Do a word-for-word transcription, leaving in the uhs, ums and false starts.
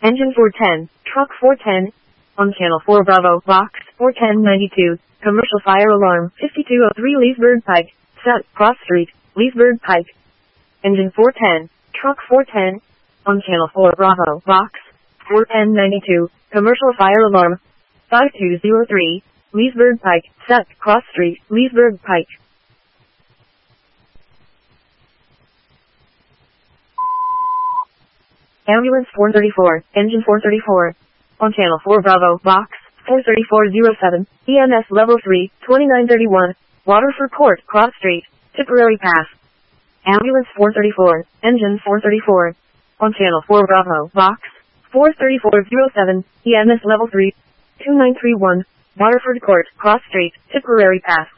Engine four ten, Truck four ten. On Channel four Bravo, Box four ten ninety-two. Commercial fire alarm fifty-two oh three Leesburg Pike, South Cross Street, Leesburg Pike. Engine four ten, Truck four ten. On Channel four Bravo, Box four ten ninety-two. Commercial fire alarm five two oh three, Leesburg Pike, South Cross Street, Leesburg Pike. Ambulance four thirty-four, Engine four thirty-four. On Channel four Bravo, Box four thirty-four oh seven, E M S Level three, twenty-nine thirty-one, Waterford Court, Cross Street, Tipperary Pass. Ambulance four thirty-four, Engine four thirty-four. On Channel four Bravo, Box four thirty-four oh seven, E M S Level three, two nine three one, Waterford Court, Cross Street, Tipperary Pass.